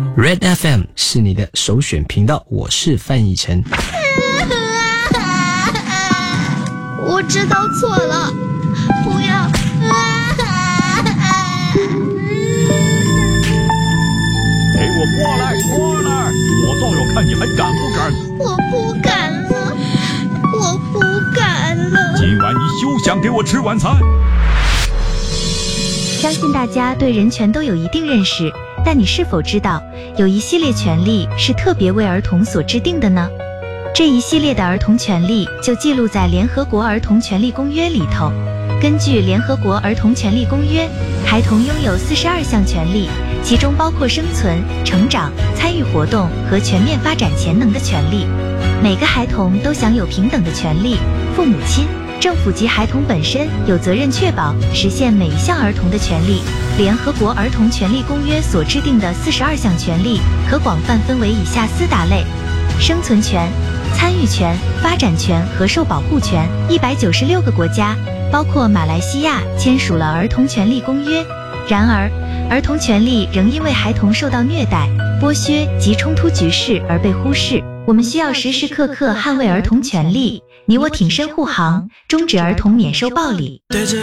Red FM 是你的首选频道，我是范逸臣。 我知道错了，不要。 给我过来，过来！我倒要看你还敢不敢！ 我不敢了，我不敢了。 今晚你休想给我吃晚餐！ 相信大家对人权都有一定认识，但你是否知道，有一系列权利是特别为儿童所制定的呢？这一系列的儿童权利就记录在联合国儿童权利公约里头。根据联合国儿童权利公约，孩童拥有42项权利，其中包括生存、成长、参与活动和全面发展潜能的权利。每个孩童都享有平等的权利，父母亲、政府及孩童本身有责任确保实现每一项儿童的权利。联合国儿童权利公约所制定的42项权利可广泛分为以下4大类：生存权、参与权、发展权和受保护权。196个国家，包括马来西亚签署了儿童权利公约。然而，儿童权利仍因为孩童受到虐待、剥削及冲突局势而被忽视。我们需要时时刻刻捍卫儿童权利，你我挺身护航，终止儿童免受暴力。